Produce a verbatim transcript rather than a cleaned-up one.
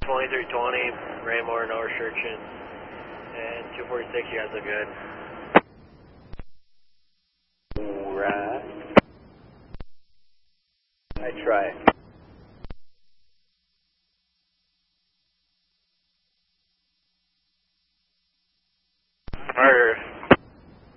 twenty-three twenty, Raymore, no restrictions. And two forty-six, you guys look good. Alright. I try.